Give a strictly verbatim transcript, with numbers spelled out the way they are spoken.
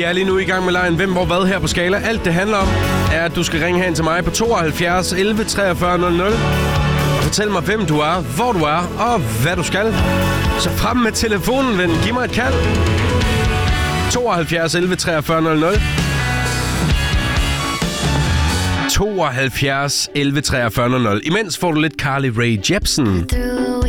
er lige nu i gang med lejen Hvem, hvor, hvad her på Skala. Alt det handler om, er, at du skal ringe hen til mig på tooghalvfjerds elleve treogfyrre nul nul. Og fortæl mig, hvem du er, hvor du er og hvad du skal. Så frem med telefonen, ven. Giv mig et kald. tooghalvfjerds elleve treogfyrre nul nul. tooghalvfjerds elleve treogfyrre nul nul. Imens får du lidt Carly Rae Jepsen.